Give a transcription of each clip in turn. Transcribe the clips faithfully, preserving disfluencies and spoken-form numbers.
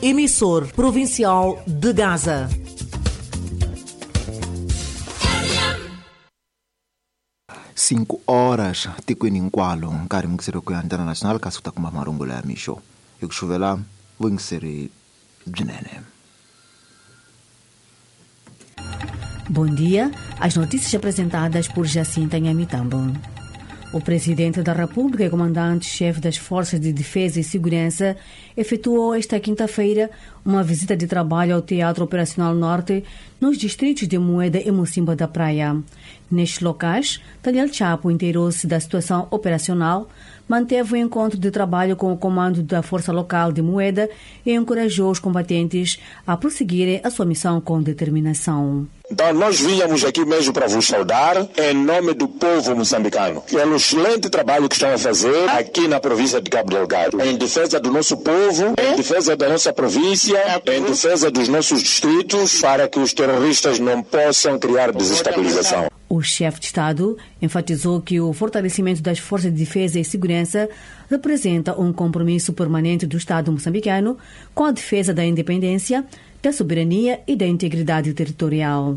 emissor provincial de Gaza. Cinco horas tikwini nkwalo nkarhi mukiseri ku ya international kasi ku ta kuma marungulo ya mixo hi ku xuvela vuyingiseri byinene. Bom dia, as notícias apresentadas por Jacinta Nhamitambo. O presidente da República e comandante-chefe das Forças de Defesa e Segurança efetuou esta quinta-feira uma visita de trabalho ao Teatro Operacional Norte nos distritos de Moeda e Mocimboa da Praia. Nestes locais, Daniel Chapo inteirou-se da situação operacional, manteve o encontro de trabalho com o comando da Força Local de Moeda e encorajou os combatentes a prosseguirem a sua missão com determinação. Então, nós viemos aqui mesmo para vos saudar em nome do povo moçambicano, pelo excelente trabalho que estão a fazer aqui na província de Cabo Delgado, em defesa do nosso povo, em defesa da nossa província, em defesa dos nossos distritos, para que os terroristas não possam criar desestabilização. O chefe de Estado enfatizou que o fortalecimento das forças de defesa e segurança representa um compromisso permanente do Estado moçambicano com a defesa da independência, da soberania e da integridade territorial.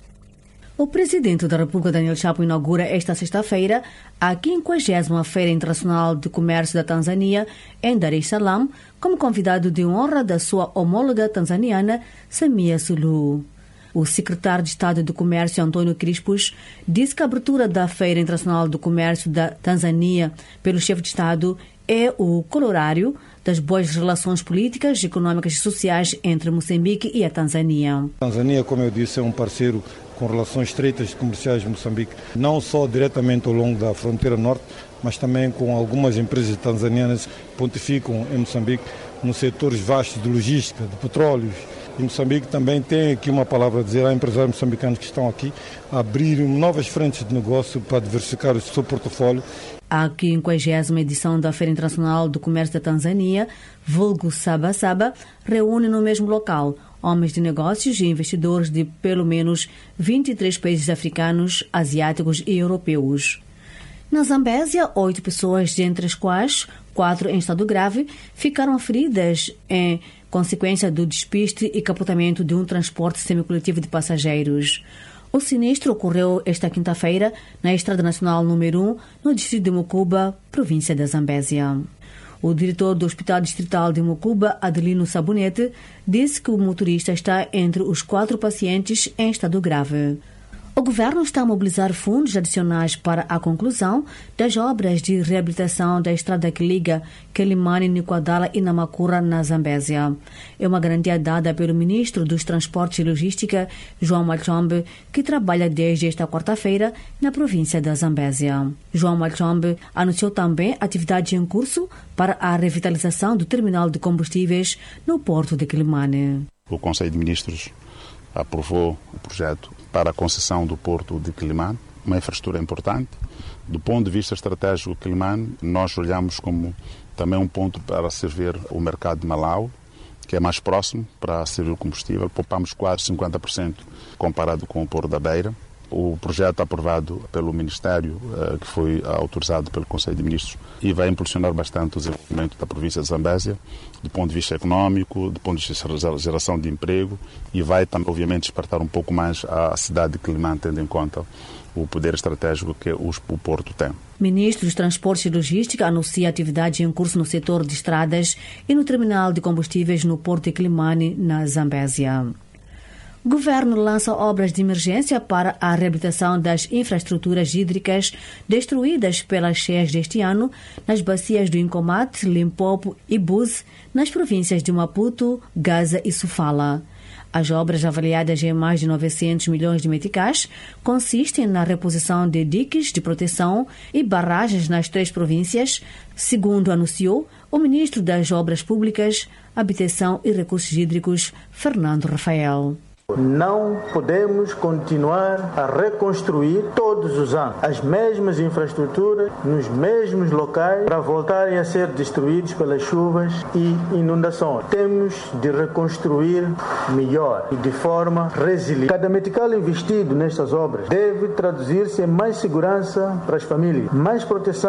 O presidente da República, Daniel Chapo, inaugura esta sexta-feira a quinquagésima Feira Internacional de Comércio da Tanzânia em Dar es Salaam, como convidado de honra da sua homóloga tanzaniana, Samia Suluhu. O secretário de Estado do Comércio, Antônio Crispus, disse que a abertura da Feira Internacional do Comércio da Tanzânia pelo chefe de Estado é o corolário das boas relações políticas, econômicas e sociais entre Moçambique e a Tanzânia. A Tanzânia, como eu disse, é um parceiro com relações estreitas comerciais de Moçambique, não só diretamente ao longo da fronteira norte, mas também com algumas empresas tanzanianas que pontificam em Moçambique nos setores vastos de logística, de petróleos. E Moçambique também tem aqui uma palavra a dizer a empresários moçambicanos que estão aqui a abrir novas frentes de negócio para diversificar o seu portfólio. A quinquagésima edição da Feira Internacional do Comércio da Tanzânia, vulgo Saba Saba, reúne no mesmo local homens de negócios e investidores de pelo menos vinte e três países africanos, asiáticos e europeus. Na Zambésia, oito pessoas, dentre as quais quatro em estado grave, ficaram feridas em consequência do despiste e capotamento de um transporte semicoletivo de passageiros. O sinistro ocorreu esta quinta-feira na Estrada Nacional número um, no distrito de Mucuba, província da Zambésia. O diretor do Hospital Distrital de Mucuba, Adelino Sabonete, disse que o motorista está entre os quatro pacientes em estado grave. O governo está a mobilizar fundos adicionais para a conclusão das obras de reabilitação da estrada que liga Quelimane, Niquadala e Namakura, na Zambésia. É uma garantia dada pelo ministro dos Transportes e Logística, João Machombe, que trabalha desde esta quarta-feira na província da Zambésia. João Machombe anunciou também atividade em curso para a revitalização do terminal de combustíveis no porto de Quelimane. O Conselho de Ministros aprovou o projeto para a concessão do porto de Quelimane, uma infraestrutura importante. Do ponto de vista estratégico, Quelimane, nós olhamos como também um ponto para servir o mercado de Malau, que é mais próximo para servir o combustível. Poupamos quase cinquenta por cento comparado com o Porto da Beira. O projeto aprovado pelo Ministério, que foi autorizado pelo Conselho de Ministros, e vai impulsionar bastante o desenvolvimento da província de Zambésia, do ponto de vista econômico, do ponto de vista de geração de emprego, e vai também, obviamente, despertar um pouco mais a cidade de Quelimane, tendo em conta o poder estratégico que o Porto tem. Ministro dos Transportes e Logística anuncia atividade em curso no setor de estradas e no terminal de combustíveis no Porto de Quelimane, na Zambésia. O governo lança obras de emergência para a reabilitação das infraestruturas hídricas destruídas pelas cheias deste ano nas bacias do Incomate, Limpopo e Buse, nas províncias de Maputo, Gaza e Sofala. As obras, avaliadas em mais de novecentos milhões de meticais, consistem na reposição de diques de proteção e barragens nas três províncias, segundo anunciou o ministro das Obras Públicas, Habitação e Recursos Hídricos, Fernando Rafael. Não podemos continuar a reconstruir todos os anos as mesmas infraestruturas nos mesmos locais para voltarem a ser destruídos pelas chuvas e inundações. Temos de reconstruir melhor e de forma resiliente. Cada metical investido nestas obras deve traduzir-se em mais segurança para as famílias, mais proteção